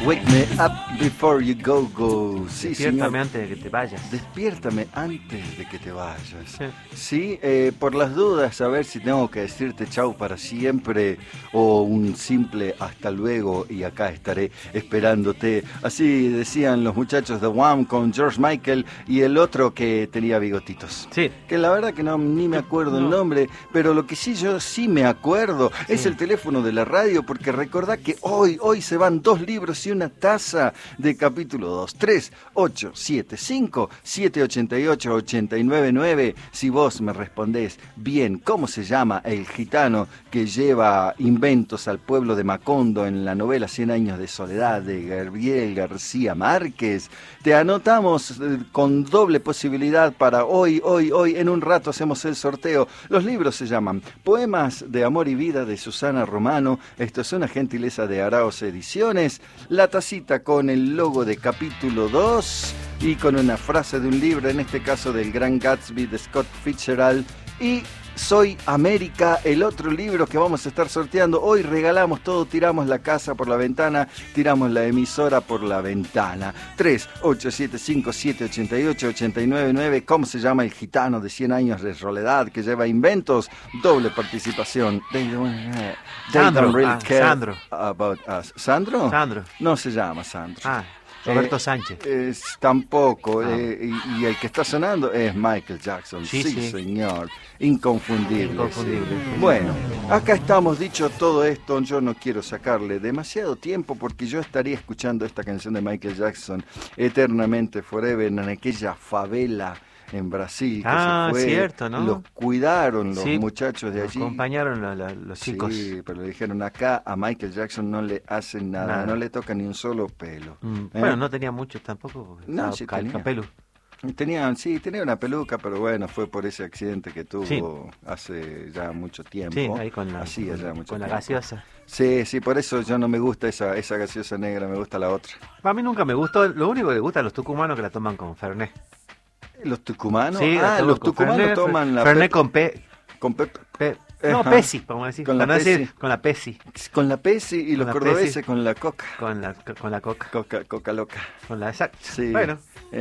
Wake me up before you go. Sí, Despiértame señor. antes de que te vayas. Despiértame antes de que te vayas. Sí. Sí, por las dudas, a ver si tengo que decirte chau para siempre o un simple hasta luego y acá estaré esperándote. Así decían los muchachos de Wham con George Michael y el otro que tenía bigotitos. Sí. Que la verdad que no, ni me acuerdo el nombre, pero lo que sí yo sí me acuerdo es el teléfono de la radio, porque recordá que hoy se van 2 libros y una taza de capítulo 2. 3875-788-899. Si vos me respondés bien cómo se llama el gitano que lleva inventos al pueblo de Macondo en la novela 100 años de soledad de Gabriel García Márquez, te anotamos con doble posibilidad para hoy. En un rato hacemos el sorteo. Los libros se llaman Poemas de Amor y Vida de Susana Romano. Esto es una gentileza de Araos Ediciones. La tacita con el logo de capítulo 2 y con una frase de un libro, en este caso del Gran Gatsby de Scott Fitzgerald. Y Soy América, el otro libro que vamos a estar sorteando. Hoy regalamos todo, tiramos la casa por la ventana, tiramos la emisora por la ventana. 3875-788-899. ¿Cómo se llama el gitano de 100 años de soledad que lleva inventos? Doble participación. Sandro. Sandro. About us. ¿Sandro? Sandro. No se llama Sandro. Roberto Sánchez. Tampoco. Y el que está sonando es Michael Jackson. Sí, señor. Inconfundible. Inconfundible. Sí. Bueno, acá estamos. Dicho todo esto, yo no quiero sacarle demasiado tiempo porque yo estaría escuchando esta canción de Michael Jackson eternamente, forever, en aquella favela en Brasil que se fue. Cierto, ¿no? Los cuidaron los muchachos de allí. Acompañaron los chicos. Sí, pero le dijeron acá a Michael Jackson no le hacen nada. No le toca ni un solo pelo. Bueno, no tenía muchos tampoco. No, sí tenía. Tenía una peluca, pero bueno, fue por ese accidente que tuvo hace ya mucho tiempo. Sí, ahí con la gaseosa. Sí, por eso yo no me gusta esa gaseosa negra, me gusta la otra. A mí nunca me gustó, lo único que le gusta a los tucumanos que la toman con Fernet. ¿Los tucumanos? Sí, los tucumanos Fernet, toman la Fernet con no, Pepsi, vamos a decir. Con la Pepsi. Con la Pepsi. Con la Pepsi y los cordobeses con la Coca. Con la Coca. Coca loca. Con la exacta. Sí. Bueno.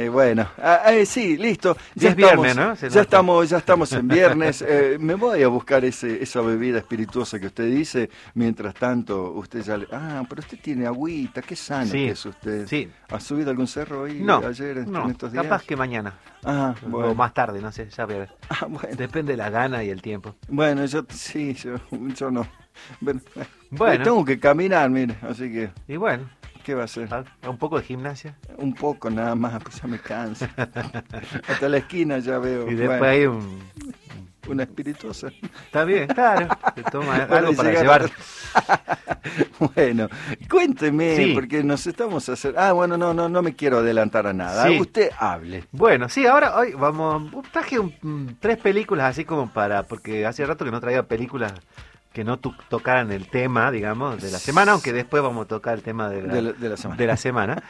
Sí, listo. Ya es viernes, ¿no? Ya estamos en viernes. Me voy a buscar esa bebida espirituosa que usted dice. Mientras tanto, usted ya pero usted tiene agüita. Qué sano que es usted. Sí. ¿Ha subido algún cerro hoy ayer en estos días? Capaz que mañana. Bueno. O más tarde, no sé, ya veré. Bueno. Depende de la gana y el tiempo. Bueno, yo no. Bueno, tengo que caminar, mire, así que... Y bueno. ¿Qué va a hacer? ¿Un poco de gimnasia? Un poco nada más, pues ya me canso. Hasta la esquina ya veo. Y después hay una espirituosa. Está bien, claro. Te toma algo para llevar. Bueno, cuénteme, porque nos estamos haciendo... no me quiero adelantar a nada. Sí. Usted hable. Bueno, sí, ahora hoy traje 3 películas así como porque hace rato que no traía películas que no tocaran el tema, digamos, de la semana, aunque después vamos a tocar el tema de la semana.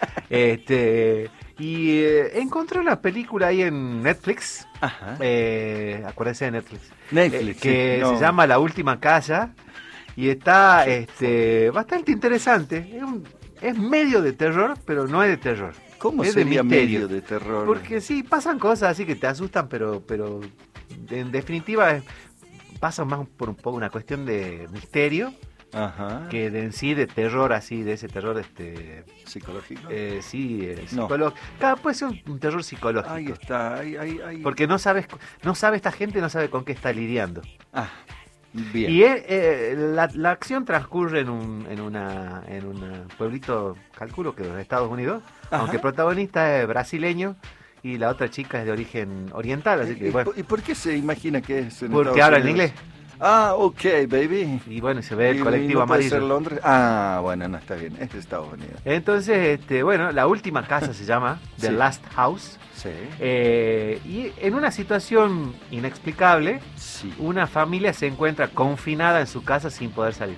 Encontré una película ahí en Netflix. Ajá. Acuérdense de Netflix. Que se llama La Última Casa y está bastante interesante. Es medio de terror, pero no es de terror. ¿Cómo es sería de misterio? Medio de terror? Porque sí, pasan cosas así que te asustan, pero en definitiva pasa más por un poco una cuestión de misterio. Ajá. Que en sí de terror, así, de ese terror psicológico. Psicológico. Puede ser un terror psicológico. Ahí está, porque no sabe esta gente, no sabe con qué está lidiando. Bien. Y la acción transcurre en un pueblito, calculo que de Estados Unidos. Ajá. Aunque el protagonista es brasileño y la otra chica es de origen oriental, así que bueno. ¿Y por qué se imagina que es en Porque habla en inglés. Ok, baby. Y bueno, se ve el colectivo amarillo. ¿Puede ser Londres? Bueno, no, está bien, es de Estados Unidos. Entonces, La Última Casa se llama, The Last House. Sí. Y en una situación inexplicable, una familia se encuentra confinada en su casa sin poder salir.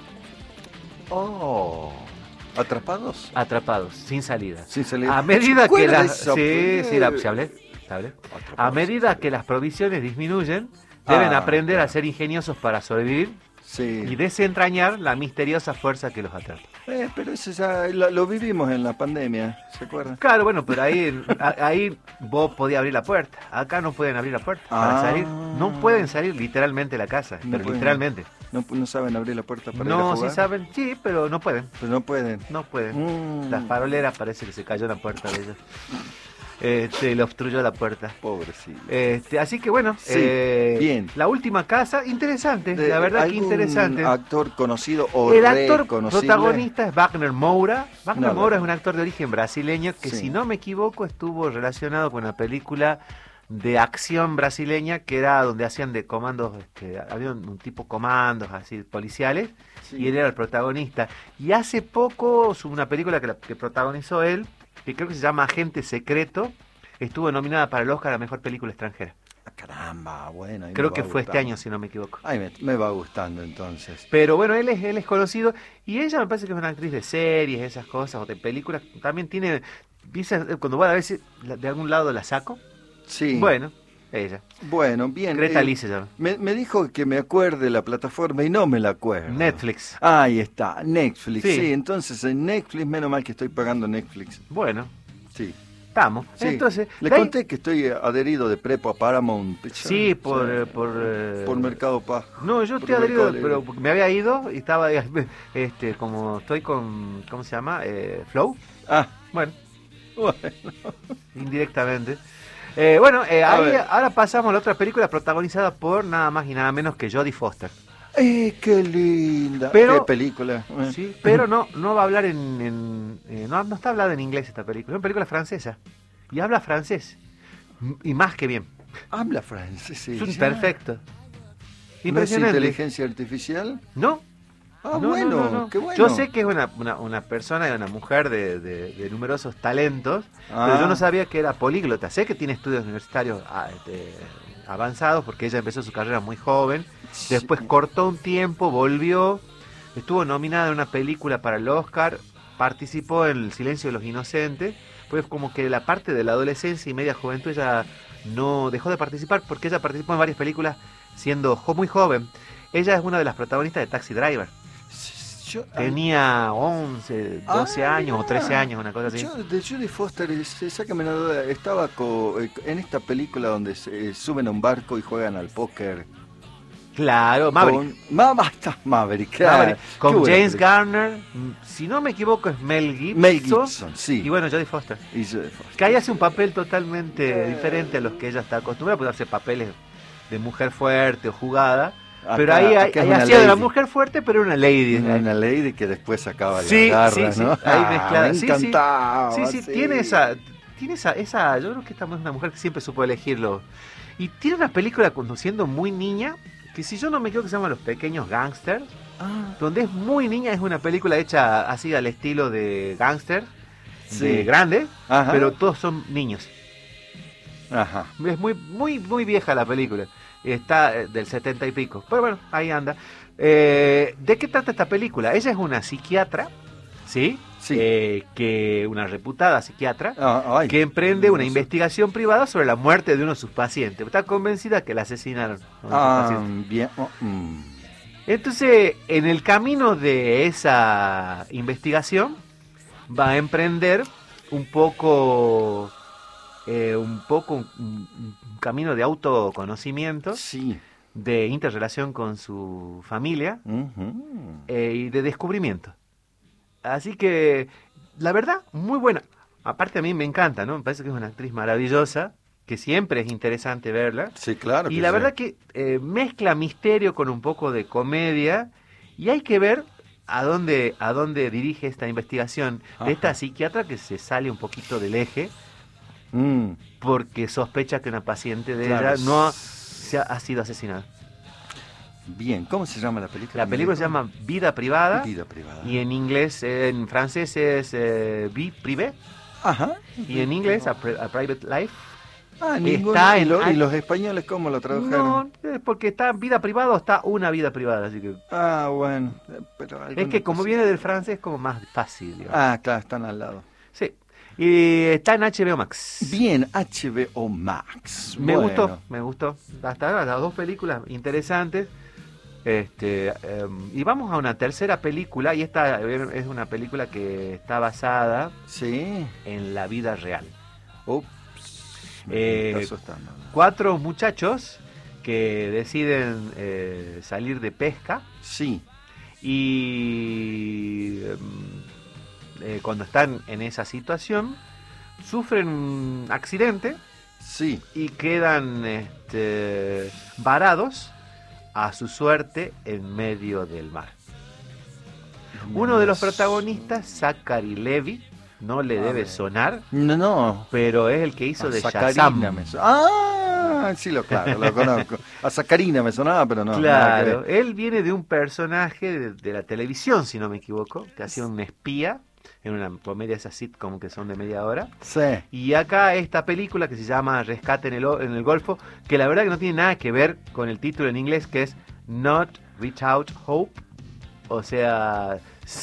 ¿Atrapados? Atrapados, sin salida. Sin salida. A medida que a medida que las provisiones disminuyen, deben aprender a ser ingeniosos para sobrevivir y desentrañar la misteriosa fuerza que los atrapa. Pero eso ya lo vivimos en la pandemia, ¿se acuerdan? Claro, bueno, pero ahí vos podías abrir la puerta. Acá no pueden abrir la puerta para salir. No pueden salir literalmente de la casa, No pero pueden. literalmente. No saben abrir la puerta para ir a No, jugar. sí saben, sí, pero no pueden. Pero no pueden. No pueden. Las faroleras parece que se cayó la puerta de ellos. Le obstruyó la puerta. Pobrecito. Así que bueno, Sí, bien. La última casa, interesante, la verdad que interesante. ¿Actor conocido o El actor reconocible? protagonista es Wagner Moura. Wagner No, Moura no. es un actor de origen brasileño que, Sí. si no me equivoco, estuvo relacionado con una película de acción brasileña que era donde hacían de comandos, había un tipo comandos así policiales, Sí. y él era el protagonista. Y hace poco una película que protagonizó él, que creo que se llama Agente Secreto, estuvo nominada para el Oscar a Mejor Película Extranjera. Caramba, bueno. Creo que fue este año, si no me equivoco. Ay, me va gustando entonces. Pero bueno, él es conocido, y ella me parece que es una actriz de series, esas cosas, o de películas. También tiene, cuando voy a ver si de algún lado la saco. Sí. Bueno, ella. Bueno, bien. Greta Lee se llama. Me dijo que me acuerde la plataforma y no me la acuerdo. Netflix. Ahí está, Netflix. Sí. Sí, entonces en Netflix, menos mal que estoy pagando Netflix. Bueno, Sí. estamos. Sí. Entonces, Le de ahí- conté que estoy adherido de prepo a Paramount Pictures. Sí, por Mercado Pago. No, yo por estoy adherido, Mercado pero me había ido y estaba, como estoy con, ¿cómo se llama? Flow. Ah, Bueno, bueno. indirectamente. A Ahí, ver. ahora pasamos a la otra película protagonizada por nada más y nada menos que Jodie Foster. Qué linda. Pero- Qué película. Sí, pero no va a hablar no está hablada en inglés esta película. Es una película francesa y habla francés, y más que bien. Habla francés. Es un ella. perfecto. ¿No es Impresionante. inteligencia artificial? ¿No? Ah, No, bueno, no, no. qué bueno. Yo sé que es una persona, una mujer de numerosos talentos, Ah. pero yo no sabía que era políglota. Sé que tiene estudios universitarios avanzados, porque ella empezó su carrera muy joven, después cortó un tiempo, volvió, estuvo nominada en una película para el Oscar, participó en El silencio de los inocentes, pues como que la parte de la adolescencia y media juventud ella no dejó de participar, porque ella participó en varias películas siendo muy joven. Ella es una de las protagonistas de Taxi Driver. Yo, Tenía 11, 12 años o mirá. 13 años, una cosa así. Yo de Jodie Foster, sácame la duda, estaba en esta película donde se suben a un barco y juegan al póker. Claro, Maverick. Maverick, claro. Maverick, con Qué buena James película. Garner, si no me equivoco es Mel Gibson. Mel Gibson, sí. Y bueno, Jodie Foster. Y Jodie Foster. Que ahí hace un papel totalmente diferente a los que ella está acostumbrada, porque hace papeles de mujer fuerte o jugada. Pero ahí acá es una hacía de la lady. mujer fuerte, pero era una lady. Una lady que después acaba Sí, la garra, sí, ¿no? sí, ahí mezclada. Me Sí, sí. encantaba. Sí, tiene esa, yo creo que esta es una mujer que siempre supo elegirlo. Y tiene una película conduciendo muy niña, que si yo no me equivoco se llama Los Pequeños Gangsters, Ah, donde es muy niña, es una película hecha así al estilo de gángster, Sí. de grande, Ajá. pero todos son niños. Ajá. Es muy vieja la película. Está del 70 y pico. Pero bueno, ahí anda. ¿De qué trata esta película? Ella es una psiquiatra, ¿sí? Sí. Que una reputada psiquiatra, Ay, que emprende una no sé. investigación privada sobre la muerte de uno de sus pacientes. Está convencida que la asesinaron. a uno de sus pacientes. Bien. Entonces, en el camino de esa investigación, va a emprender un poco un camino de autoconocimiento, Sí. de interrelación con su familia Ujú. y de descubrimiento. Así que, la verdad, muy buena. Aparte a mí me encanta, ¿no? Me parece que es una actriz maravillosa, que siempre es interesante verla. Sí, claro. Y que la sí. verdad que mezcla misterio con un poco de comedia, y hay que ver a dónde dirige esta investigación Ajá. de esta psiquiatra que se sale un poquito del eje, Mm, porque sospecha que una paciente de Claro. ella ha sido asesinada. Bien, ¿cómo se llama la película? La película se llama Vida Privada, Vida Privada. y en inglés, en francés es Vie Privée, Ajá. y en inglés a Private Life. Ah, Está en- ¿Y los españoles cómo lo tradujeron? No, porque está vida privada o está una vida privada, así que Ah, bueno. Pero es alguna que como cosa- viene del francés es como más fácil, digamos. Ah, claro, están al lado. Sí. Y está en HBO Max. Bien, HBO Max. Me Bueno. gustó. Hasta ahora las dos películas interesantes. Y vamos a una tercera película, y esta es una película que está basada Sí. en la vida real. Ups. Me está asustando. 4 muchachos que deciden salir de pesca Sí. y cuando están en esa situación sufren un accidente Sí. y quedan varados a su suerte en medio del mar. Uno de los protagonistas, Zachary Levi, no le debe sonar, No. pero es el que hizo de Sacarina Shazam. me sí, claro, lo conozco. A Sacarina me sonaba, pero no. Nada que Claro, ver. él viene de un personaje de la televisión, si no me equivoco, que hacía un espía en una comedia, esas sitcom que son de media hora. Sí. Y acá esta película que se llama Rescate en el Golfo, que la verdad que no tiene nada que ver con el título en inglés, que es Not Without Hope, o sea,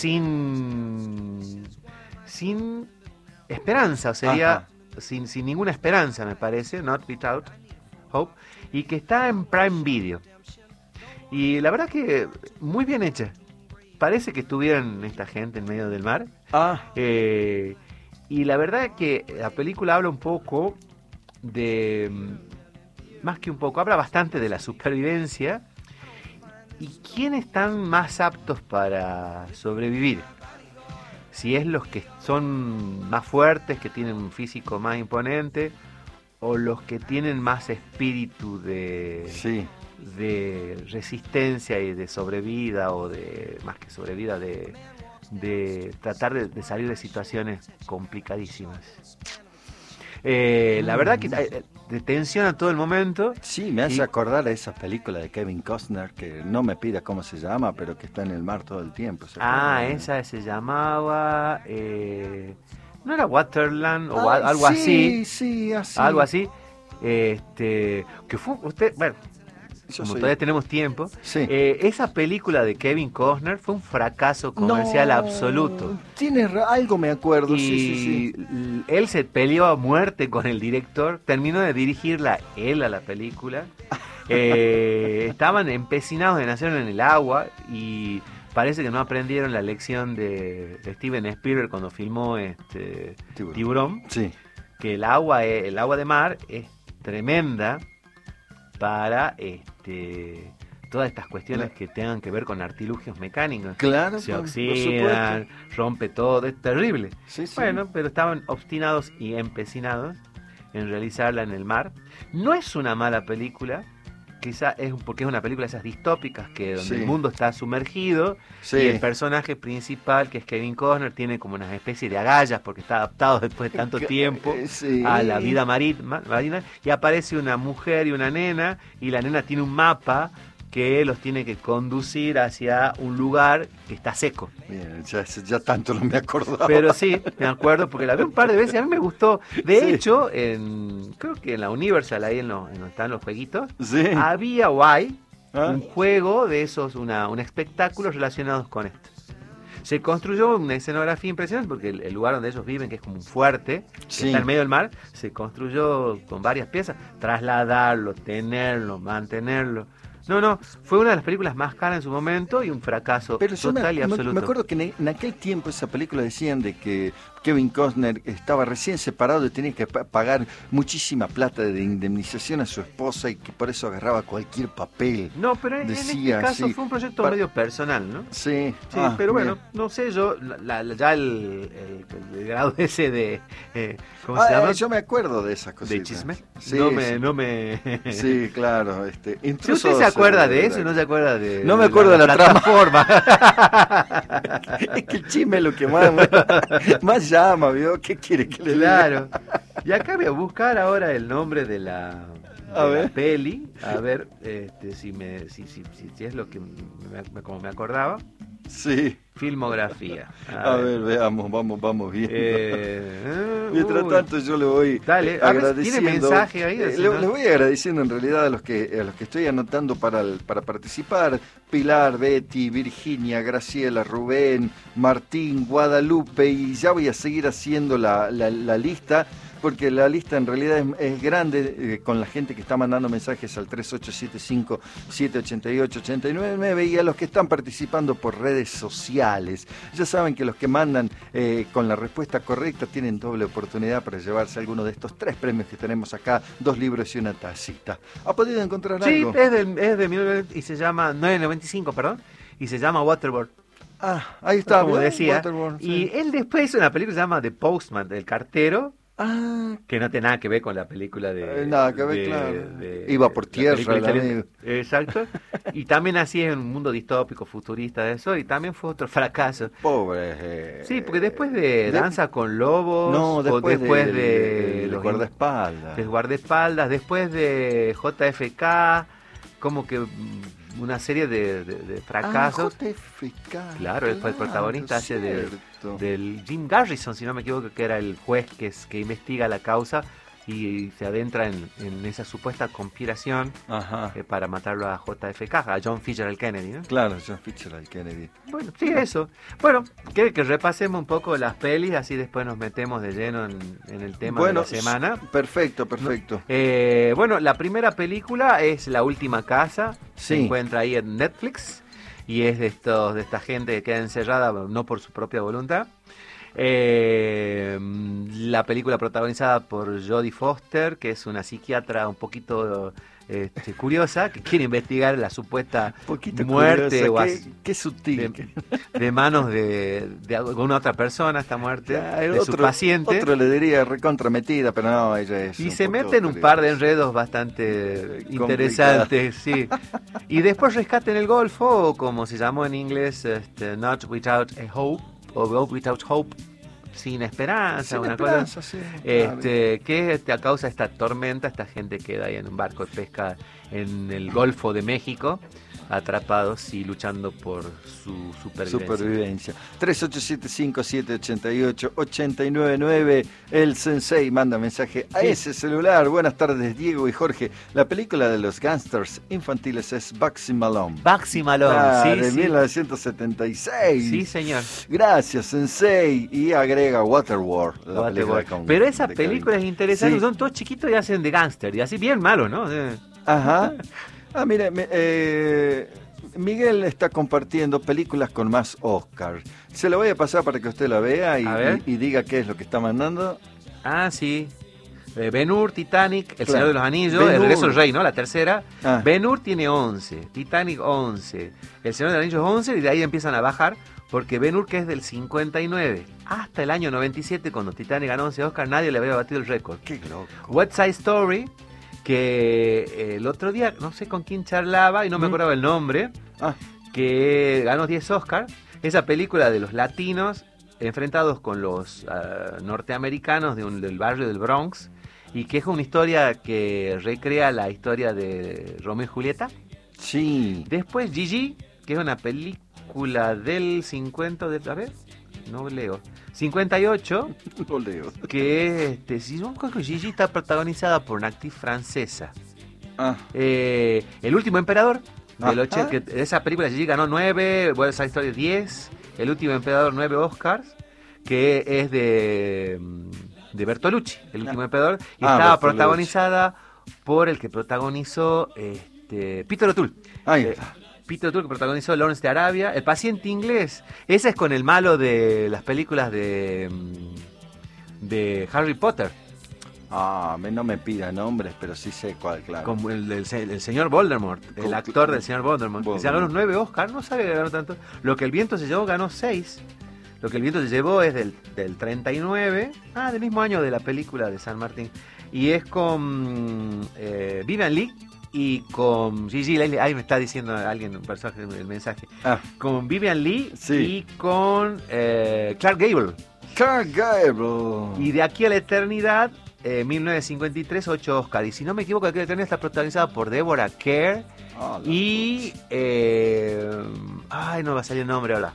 sin esperanza, o sería sin ninguna esperanza, me parece, Not Without Hope, y que está en Prime Video. Y la verdad que muy bien hecha. Parece que estuvieran esta gente en medio del mar. Y la verdad que la película habla un poco más que un poco, habla bastante de la supervivencia y quiénes están más aptos para sobrevivir. Si es los que son más fuertes, que tienen un físico más imponente, o los que tienen más espíritu Sí. de resistencia y de sobrevida, o de más que sobrevida, de tratar de salir de situaciones complicadísimas. La verdad que te tensiona todo el momento. Sí, me hace acordar a esa película de Kevin Costner, que no me pida cómo se llama, pero que está en el mar todo el tiempo. Esa se llamaba... ¿no era Waterland o algo así? Sí, así. Algo así. Que fue... Bueno, como todavía tenemos tiempo, Sí. esa película de Kevin Costner fue un fracaso comercial absoluto. Algo me acuerdo, Y sí. él se peleó a muerte con el director, terminó de dirigirla él a la película. Estaban empecinados en hacerlo en el agua y parece que no aprendieron la lección de Steven Spielberg cuando filmó Tiburón. Sí. Que el agua de mar es tremenda para todas estas cuestiones que tengan que ver con artilugios mecánicos. Claro, se por oxidan, rompe todo, es terrible. Sí. Bueno, pero estaban obstinados y empecinados en realizarla en el mar. No es una mala película, quizá porque es una película de esas distópicas donde el mundo está sumergido y el personaje principal, que es Kevin Costner, tiene como una especie de agallas porque está adaptado después de tanto tiempo a la vida marina, y aparece una mujer y una nena, y la nena tiene un mapa que los tiene que conducir hacia un lugar que está seco. Bien, ya tanto no me acordaba. Pero sí, me acuerdo porque la vi un par de veces y a mí me gustó. De hecho, creo que en la Universal, ahí en donde están los jueguitos, había un juego de esos, un espectáculo relacionados con esto. Se construyó una escenografía impresionante porque el lugar donde ellos viven, que es como un fuerte, que está en medio del mar, se construyó con varias piezas, trasladarlo, tenerlo, mantenerlo. No, fue una de las películas más caras en su momento y un fracaso total y absoluto. Me acuerdo que en aquel tiempo esa película decían de que Kevin Costner estaba recién separado y tenía que pagar muchísima plata de indemnización a su esposa y que por eso agarraba cualquier papel. No, pero en este caso fue un proyecto medio personal, ¿no? Sí. Pero bueno, no sé, yo ya el grado ese de... ¿cómo se llama? Yo me acuerdo de esas cosas. ¿De chisme? Sí, no me... Sí, claro. Si usted se acuerda de eso, no se acuerda de... No me acuerdo de la plataforma. Es que el chisme es lo que más llama, ¿vio? ¿Qué quiere que le diga? Claro. Y acá voy a buscar ahora el nombre de la peli, a ver si es lo que como me acordaba. Sí. Filmografía. A ver, veamos, vamos viendo. Mientras tanto yo le voy agradeciendo. ¿Tiene mensaje ahí? Le voy agradeciendo en realidad a los que estoy anotando para participar. Pilar, Betty, Virginia, Graciela, Rubén, Martín, Guadalupe, y ya voy a seguir haciendo la lista porque la lista en realidad es grande, con la gente que está mandando mensajes al 3875-788-899 y a los que están participando por redes sociales. Ya saben que los que mandan con la respuesta correcta tienen doble oportunidad para llevarse alguno de estos 3 premios que tenemos acá, 2 libros y una tacita. ¿Ha podido encontrar algo? Sí, es de 1995, y se llama 995, perdón, y se llama Waterboard. Ah, ahí está. Como decía. Waterboard, sí. Y él después hizo una película que se llama The Postman, El cartero. Ah, Que no tiene nada que ver con la película de... nada que ver, claro. Iba por tierra el amigo. Exacto. Y también así es un mundo distópico, futurista de eso, y también fue otro fracaso. Pobre. Sí, porque después de Danza con Lobos... No, después de los guardaespaldas. De guardaespaldas, después de JFK, como que una serie de fracasos. JFK. Claro, él fue el protagonista del Jim Garrison, si no me equivoco, que era el juez que investiga la causa y se adentra en esa supuesta conspiración para matarlo a JFK, a John Fitzgerald Kennedy, ¿no? Claro, John Fitzgerald Kennedy. Bueno, sí, eso. Bueno, quiere que repasemos un poco las pelis, así después nos metemos de lleno en el tema de la semana. Perfecto. Bueno, la primera película es La Última Casa, sí. Se encuentra ahí en Netflix y es de esta gente que queda encerrada no por su propia voluntad. La película protagonizada por Jodie Foster, que es una psiquiatra un poquito curiosa, que quiere investigar la supuesta muerte curiosa, qué sutil de manos de alguna otra persona, esta muerte de su paciente. Otro le diría recontrametida, pero no, ella es. Y se mete en un par de enredos bastante interesantes, sí. Y después Rescate en el Golfo, o como se llamó en inglés, Not Without a Hope, o Without Hope, sin esperanza, sin una esperanza, cosa, sí, que a causa de esta tormenta, esta gente queda ahí en un barco de pesca en el Golfo de México, atrapados y luchando por su supervivencia. 3875-788-899. El Sensei manda mensaje a ese celular. Buenas tardes, Diego y Jorge. La película de los gángsters infantiles es Bugsy Malone. Bugsy Malone, de 1976. Sí, señor. Gracias, Sensei. Y agrega Waterworld. Pero esa película es interesante. Sí. Son todos chiquitos y hacen de gángster. Y así bien malo, ¿no? Ajá. Ah, mire, Miguel está compartiendo películas con más Oscar. Se lo voy a pasar para que usted la vea y diga qué es lo que está mandando. Ah, sí. Ben-Hur, Titanic, El Señor de los Anillos, El Regreso del Rey, ¿no? La tercera. Ben-Hur tiene 11, Titanic 11, El Señor de los Anillos 11, y de ahí empiezan a bajar, porque Ben-Hur, que es del 59, hasta el año 97, cuando Titanic ganó 11 Oscar, nadie le había batido el récord. ¡Qué loco! West Side Story, que el otro día, no sé con quién charlaba, y no me acordaba el nombre, que ganó 10 Oscars. Esa película de los latinos enfrentados con los norteamericanos del barrio del Bronx, y que es una historia que recrea la historia de Romeo y Julieta. Sí. Después Gigi, que es una película del 50, a ver, no leo, 58, no leo, que Gigi está protagonizada por una actriz francesa. El Último Emperador, que esa película Gigi ganó 9, bueno, esa historia 10, El Último Emperador 9 Oscars, que es de Bertolucci, El Último Emperador, y estaba protagonizada por el que protagonizó Peter O'Toole. Peter O'Toole, que protagonizó Lawrence de Arabia, El Paciente Inglés. Ese es con el malo de las películas de Harry Potter. No me pida nombres, pero sí sé cuál, claro. Como el señor Voldemort, el actor del señor Voldemort. Que se ganó los 9 Oscars, no sabe que ganó tanto. Lo que el viento se llevó ganó 6. Lo que el viento se llevó es del 39, del mismo año de la película de San Martín. Y es con Vivian Leigh y con Gigi Leigh. Ahí me está diciendo alguien, un personaje del mensaje. Con Vivian Leigh y con Clark Gable. Clark Gable. Y de aquí a la eternidad, 1953, 8 Oscars. Y si no me equivoco, de aquí a la eternidad está protagonizada por Deborah Kerr. Y... no va a salir el nombre ahora.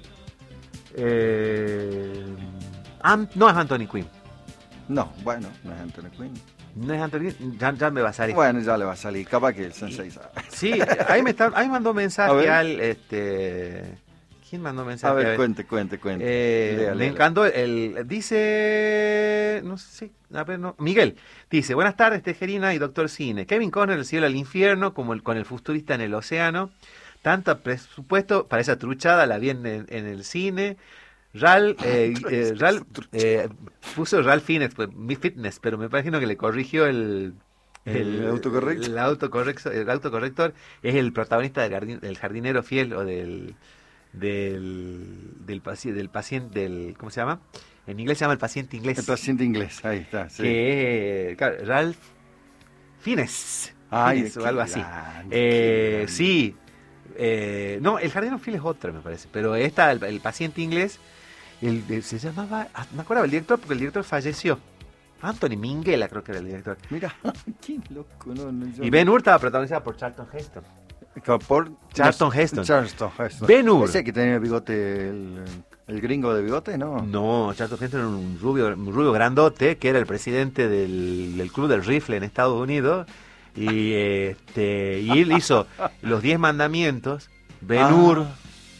No es Anthony Quinn. No, bueno, no es Anthony Quinn. No es Anthony Quinn, ya me va a salir. Bueno, ya le va a salir, capaz que el Sensei sabe. Sí, ahí mandó mensaje ¿Quién mandó mensaje? A ver, cuente. Me encantó dice, no sé, a ver, no. Miguel dice, buenas tardes, Tejerina y Doctor Cine. Kevin Costner, El cielo al infierno, como con el futurista en el océano. Tanto presupuesto para esa truchada, la vi en el cine. Puso Ralph Fitness, pero me imagino que le corrigió el autocorrector. El autocorrector es el protagonista del jardinero fiel o del paciente, ¿cómo se llama? En inglés se llama el paciente inglés. El paciente inglés, ahí está. Sí. Que claro, Ralph Fiennes. O algo así. Sí. No, el jardinero fiel es otra, me parece. Pero esta, el paciente inglés, se llamaba, me acuerdo el director, porque el director falleció. Anthony Minghella creo que era el director. Mira, qué loco. Y Ben Hur estaba protagonizada por Charlton Heston. Charlton Heston. Ben Hur. ¿Ese que tenía el bigote, el gringo de bigote, no? No, Charlton Heston era un rubio grandote, que era el presidente del Club del Rifle en Estados Unidos. Y él hizo los 10 mandamientos. Ben Hur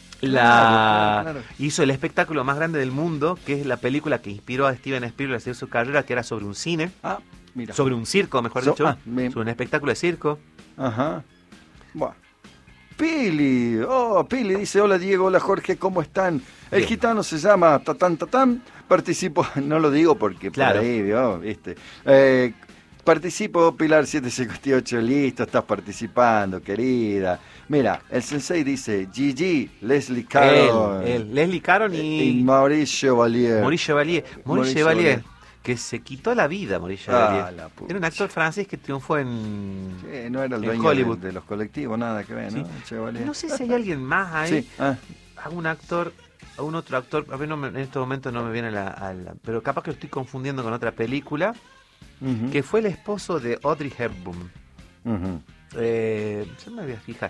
hizo el espectáculo más grande del mundo, que es la película que inspiró a Steven Spielberg a hacer su carrera, que era sobre un cine. Sobre un circo, mejor dicho. Sobre un espectáculo de circo. Ajá. Bueno. Pili dice, hola Diego, hola Jorge, ¿cómo están? El gitano se llama Tatán, participo, no lo digo porque claro. Por ahí, ¿viste? Participo, Pilar 758, listo, estás participando, querida. Mira, el sensei dice, Gigi, Leslie Caron. Leslie Caron y Maurice Chevalier. Maurice Chevalier, que se quitó la vida, Maurice Chevalier. Era un actor francés que triunfó en sí, no era el dueño Hollywood. De los colectivos, nada que ver, ¿no? Sí. Chevalier. No sé si hay alguien más ahí. Sí. Algún otro actor, a ver, en este momento no me viene pero capaz que lo estoy confundiendo con otra película. Uh-huh. Que fue el esposo de Audrey Hepburn. Uh-huh. Yo me voy a fijar.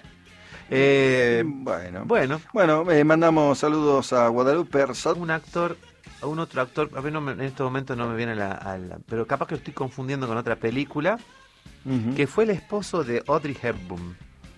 Bueno, mandamos saludos a Guadalupe Erzat. Un otro actor, a ver, en este momento no me viene pero capaz que lo estoy confundiendo con otra película. Uh-huh. Que fue el esposo de Audrey Hepburn.